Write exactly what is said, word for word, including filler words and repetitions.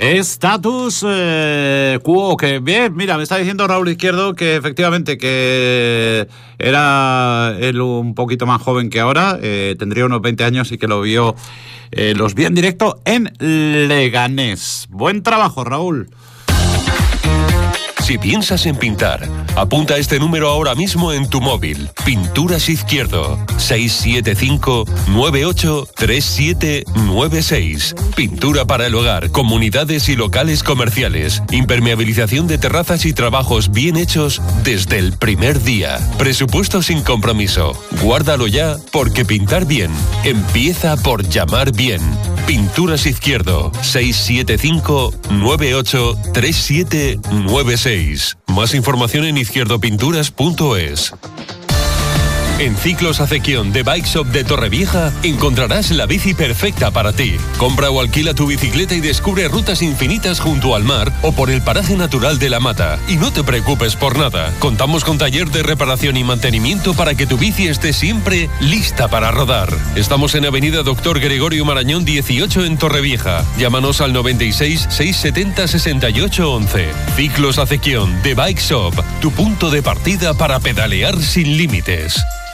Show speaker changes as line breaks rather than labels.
Status eh, quo, que bien, mira, me está diciendo Raúl Izquierdo que efectivamente que era él un poquito más joven que ahora, eh, tendría unos veinte años y que lo vio, eh, los vi en directo en Leganés. Buen trabajo, Raúl.
Si piensas en pintar, apunta este número ahora mismo en tu móvil. Pinturas Izquierdo, seis siete cinco, nueve ocho, tres siete nueve seis. Pintura para el hogar, comunidades y locales comerciales. Impermeabilización de terrazas y trabajos bien hechos desde el primer día. Presupuesto sin compromiso. Guárdalo ya, porque pintar bien empieza por llamar bien. Pinturas Izquierdo, seis siete cinco, nueve ocho, tres siete nueve seis. Más información en izquierdo pinturas punto es. En Ciclos Acequión de Bike Shop de Torrevieja encontrarás la bici perfecta para ti. Compra o alquila tu bicicleta y descubre rutas infinitas junto al mar o por el paraje natural de La Mata. Y no te preocupes por nada. Contamos con taller de reparación y mantenimiento para que tu bici esté siempre lista para rodar. Estamos en Avenida Doctor Gregorio Marañón dieciocho en Torrevieja. Llámanos al noventa y seis, seiscientos setenta, sesenta y ocho once. Ciclos Acequión de Bike Shop, tu punto de partida para pedalear sin límites.